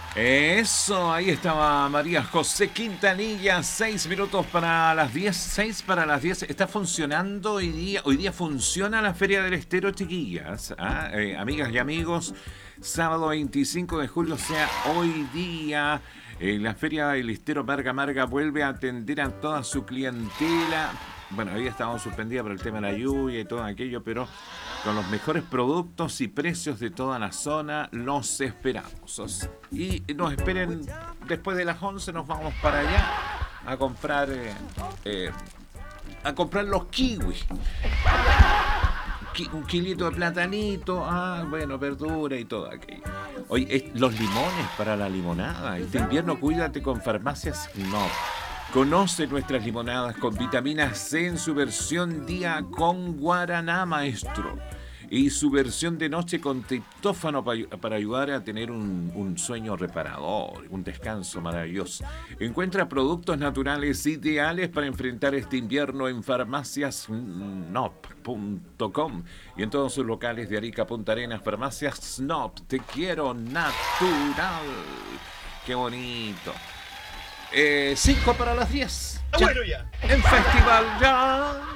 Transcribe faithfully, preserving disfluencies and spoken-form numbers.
Eso, ahí estaba María José Quintanilla, seis minutos para las diez, seis para las diez. Está funcionando hoy día, hoy día funciona la Feria del Estero, chiquillas, ¿ah? Eh, amigas y amigos, sábado veinticinco de julio, o sea, hoy día, eh, la Feria del Estero Marga Marga vuelve a atender a toda su clientela. Bueno, había estado suspendida por el tema de la lluvia y todo aquello, pero con los mejores productos y precios de toda la zona, los esperamos. Y nos esperen después de las once, nos vamos para allá a comprar eh, eh, a comprar los kiwis. Ki- un kilito de platanito, ah, bueno, verdura y todo aquello. Oye, es- los limones para la limonada. Este invierno cuídate con Farmacias No. Conoce nuestras limonadas con vitamina C en su versión día con guaraná, maestro. Y su versión de noche con triptófano pa- para ayudar a tener un, un sueño reparador, un descanso maravilloso. Encuentra productos naturales ideales para enfrentar este invierno en farmacias nop punto com y en todos sus locales de Arica, Punta Arenas. Farmacias Snop, te quiero natural. Qué bonito. Eh, cinco para las diez. ¡Está Ya. bueno ya! En Festival ya.